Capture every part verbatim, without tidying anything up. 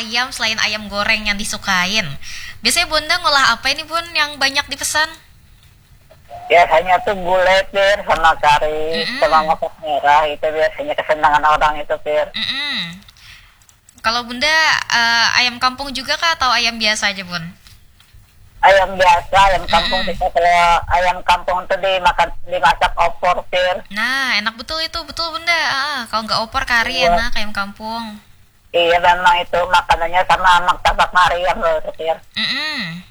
ayam selain ayam goreng yang disukain. Biasanya Bunda ngolah apa ini Bun yang banyak dipesan? Biasanya tuh gulai Pir, sama kari, Mm-mm. sama ngopek merah. Itu biasanya kesenangan orang itu Pir. Mm-mm. Kalau Bunda eh, ayam kampung juga kah atau ayam biasa aja Bun? Ayam biasa, ayam kampung Mm-mm. kita kalau ayam kampung tuh dimakan dimasak opor Pir. Nah enak betul itu, betul Bunda. Ah, kalau nggak opor kari Iya. enak ayam kampung. Iya memang itu makanannya sama martabak Maryam loh Pir. Mm-mm.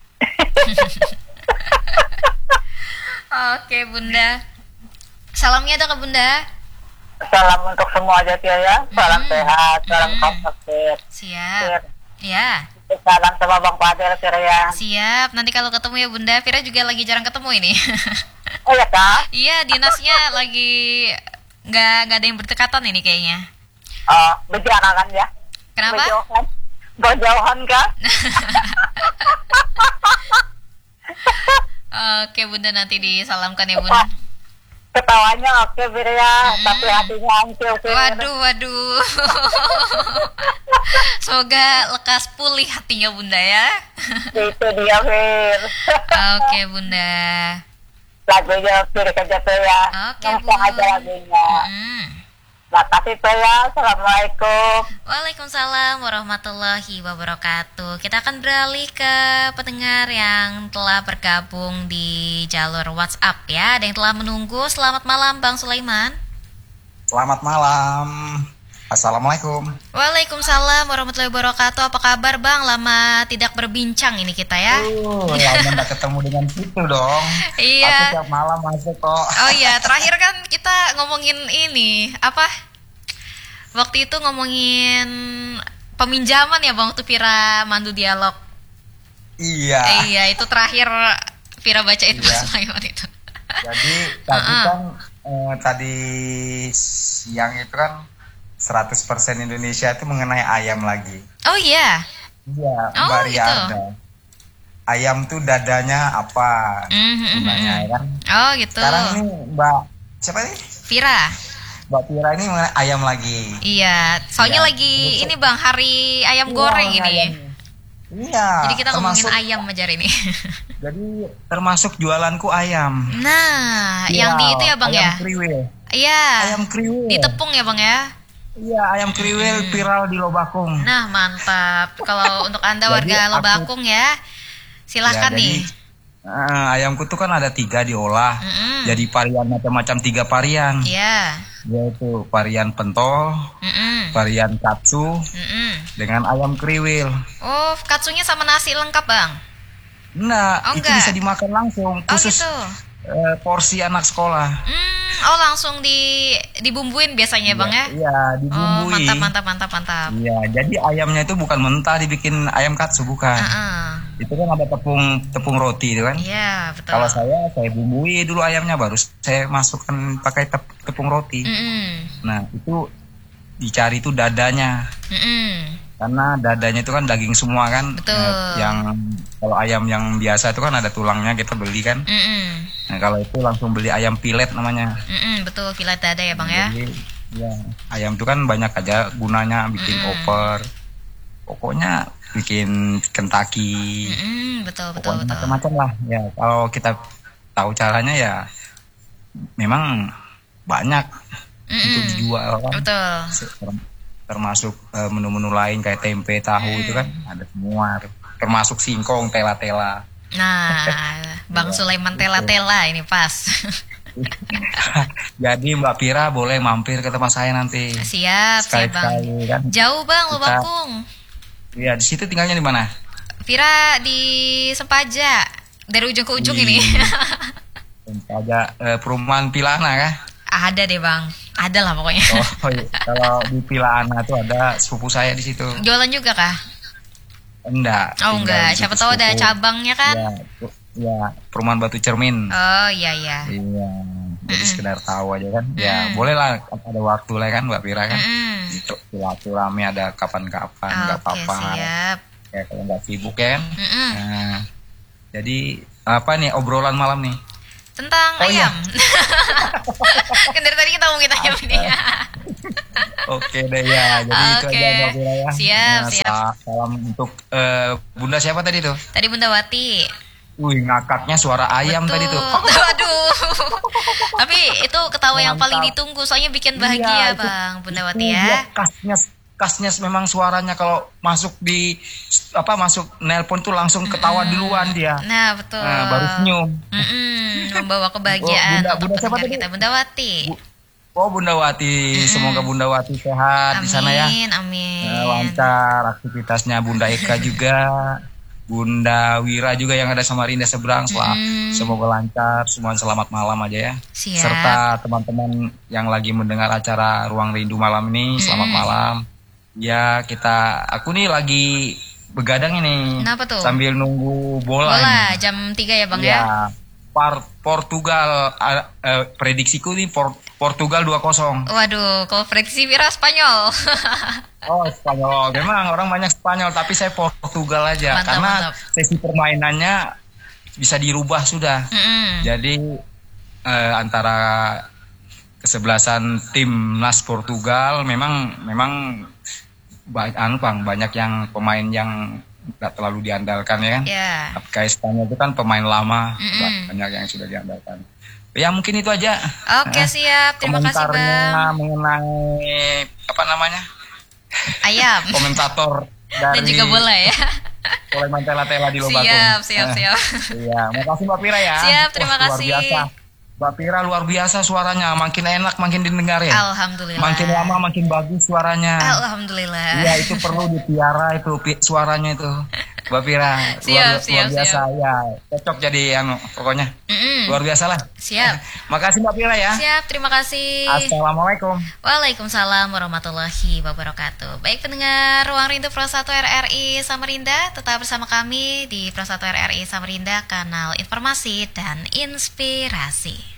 Oke Bunda. Salamnya ada ke Bunda. Salam untuk semua aja Pir ya. Salam Mm-mm. sehat, salam Mm-mm. kompak Pir. Siap. Pir. Ya. Salam sama Bang Fadel Pir ya. Siap. Nanti kalau ketemu ya Bunda. Vira juga lagi jarang ketemu ini. Oh ya Kak? Iya, dinasnya lagi nggak nggak ada yang berdekatan ini kayaknya. Oh, berjalan ya? Kenapa? Berjauhan? Berjauhan Kak? Oke Bunda, nanti disalamkan ya Bunda. Ketawanya oke Pir ya, tapi hatinya hancur Pir. Waduh, waduh. Semoga lekas pulih hatinya Bunda ya. Itu dia Pir. Oke Bunda. Lagunya Pir kerja Pir ya. Oke Numpang Bun. aja lagunya. Mm. Makasih Pir ya. Assalamualaikum. Waalaikumsalam warahmatullahi wabarakatuh. Kita akan beralih ke pendengar yang telah bergabung di jalur WhatsApp ya. Ada yang telah menunggu. Selamat malam Bang Sulaiman. Selamat malam. Assalamualaikum. Waalaikumsalam warahmatullahi wabarakatuh. Apa kabar Bang? Lama tidak berbincang ini kita ya. Uh, lama nggak ketemu dengan situ dong. Iya. Aku tiap malam masuk kok. Oh iya, terakhir kan kita ngomongin ini apa? Waktu itu ngomongin peminjaman ya Bang, waktu Vira mandu dialog. Iya. Eh, iya, itu terakhir Vira bacain Iya. Mas Sulaiman itu. Jadi tadi Uh-uh. kan eh, tadi siang itu kan seratus persen Indonesia itu mengenai ayam lagi. Oh iya. Iya, Oh, Mbak gitu. Riarda. Ayam tuh dadanya apa? Mhm, Gunanya mhm. ya kan. Oh gitu. Sekarang ini Mbak siapa nih? Vira. Mbak Tira ini mengenai ayam lagi. Iya, soalnya Iya. lagi ini Bang, hari ayam Iya, goreng ini. ayam. Iya. Jadi kita ngomongin termasuk- ayam aja hari ini. Jadi termasuk jualanku ayam. Nah, Iya, yang di itu ya Bang ayam ya? kriwil. Iya. Ayam kriwil. Ditepung ya Bang ya? Iya, ayam kriwil viral di Lobakung. Nah, mantap. Kalau untuk Anda Jadi warga aku- Lobakung ya, silahkan Ya, jadi, nih. eh, ayamku tuh kan ada tiga diolah. Mm-mm. Jadi varian macam-macam tiga varian. Iya. Yaitu varian pentol, Mm-mm. varian katsu, Mm-mm. dengan ayam kriwil. Oh, katsunya sama nasi lengkap Bang? Nah, Oh, itu enggak. bisa dimakan langsung. Oh Khusus gitu. eh, porsi anak sekolah. Hmm, oh langsung di dibumbuin biasanya Bang ya? Iya, Oh, dibumbui. mantap, mantap, mantap, mantap. Iya, jadi ayamnya itu bukan mentah dibikin ayam katsu, bukan. Heeh. Itu kan ada tepung tepung roti itu kan. Iya, betul. Kalau saya saya bumbui dulu ayamnya baru saya masukkan pakai tep- tepung roti. Mm-mm. Nah, itu dicari itu dadanya. Mm-mm. Karena dadanya itu kan daging semua kan. Betul. Nah, yang kalau ayam yang biasa itu kan ada tulangnya kita beli kan. Mm-mm. Nah, kalau itu langsung beli ayam pilet namanya. Mm-mm, betul, filet dada ya Bang ya? Jadi, ya, ayam itu kan banyak aja gunanya, bikin Mm-mm. oper. Pokoknya bikin Kentucky. Mm-mm, betul, betul, Pokoknya betul. macam-macam lah. Ya, kalau kita tahu caranya ya memang banyak Mm-mm. itu dijual kan. Betul. Term- termasuk eh, menu-menu lain kayak tempe, tahu Mm. itu kan ada semua. Termasuk singkong, tela-tela. Nah, Bang Iya, Sulaiman gitu. tela-tela ini pas. Jadi Mbak Pira boleh mampir ke tempat saya nanti. Siap, siap Bang. Sekali-sekali kan. Jauh Bang, Kita- Lubakung. Iya, di situ tinggalnya di mana? Vira di Sempaja. Dari ujung ke ujung ini. Ada eh, perumahan Pilana kah? Ada deh Bang. Ada lah pokoknya. Oh, iya. Kalau di Pilana tuh ada sepupu saya di situ. Jualan juga kah? Enggak. Oh tinggal enggak, di siapa situ tahu ada sepupu. cabangnya kan? Ya, pu- ya, perumahan Batu Cermin. Oh iya iya. Iya. Jadi Mm-mm. sekedar tahu aja kan. Ya, Mm. boleh lah ada waktu lah kan Mbak Pira kan. Mm-mm. Gitu, silaturahmi ada kapan-kapan enggak Oke, apa-apa. siap. Ya kalau nggak sibuk ya kan. Mm-mm. Nah, jadi apa nih obrolan malam nih? Tentang Oh, iya. ayam. Kan dari tadi kita ngomongin ayam ini. Oke deh ya, jadi itu Oke. aja Mbak Pira ya. Siap, Nah, siap. sa- salam untuk eh, Bunda siapa tadi tuh? Tadi Bunda Wati. Wih, ngakaknya suara ayam Betul. tadi tuh. Waduh. Tapi itu ketawa yang paling Mantap. ditunggu, soalnya bikin Iya, bahagia, itu- Bang Bunda Wati Itu ya. dia khasnya khasnya memang suaranya kalau masuk di apa masuk nelpon tuh langsung ketawa duluan dia. Nah, betul. Nah, baru senyum. Mm-mm, membawa kebahagiaan Oh, Bunda- untuk Bunda siapa pendengar tadi? kita. Bunda Wati. Bu- Oh Bunda Wati, semoga Bunda Wati sehat di sana ya. Amin, amin. Nah, lancar aktivitasnya Bunda Eka juga, Bunda Wira juga yang ada Samarinda seberang. Sel- Mm. Semoga lancar, semua selamat malam aja ya. Siap. Serta teman-teman yang lagi mendengar acara Ruang Rindu malam ini, selamat malam. Ya kita, aku nih lagi begadang ini. Kenapa tuh? Sambil nunggu bola. Bola ini. jam tiga ya, Bang Ya. ya. Par- Portugal, eh, eh, prediksiku nih Por- Portugal dua kosong. Waduh, kalau prediksi Wira Spanyol. Oh, Spanyol. Memang orang banyak Spanyol, tapi saya Portugal aja. Mantap, karena mantap. sesi permainannya bisa dirubah sudah. Mm-mm. Jadi eh, antara kesebelasan timnas Portugal memang memang ba- anu Bang, banyak yang pemain yang nggak terlalu diandalkan ya kan. Ya. Kayak Spanyol itu kan pemain lama, Mm-mm. banyak yang sudah diandalkan. Ya mungkin itu aja. Oke, Eh, siap. Terima kasih, komentarnya Bang. mengenai apa namanya Ayam. komentator dari Dan juga bola ya. Sulaiman Tela-Tela di Lobatung. Siap, siap, Eh, siap. Iya, makasih Mbak Pira ya. Siap, terima Wah, kasih. Luar biasa. Mbak Pira luar biasa suaranya, makin enak makin didengar ya. Alhamdulillah. Makin lama makin bagus suaranya. Alhamdulillah. Iya, itu perlu dipiara itu pi- suaranya itu. Mbak Pira luar, Siap, siap, luar biasa ya. Cocok jadi anu pokoknya. Mm-mm. Luar biasa lah. Siap. Makasih Mbak Pira ya. Siap, terima kasih. Assalamualaikum. Waalaikumsalam warahmatullahi wabarakatuh. Baik pendengar Ruang Rindu Pro satu R R I Samarinda, tetap bersama kami di Pro satu R R I Samarinda, kanal informasi dan inspirasi.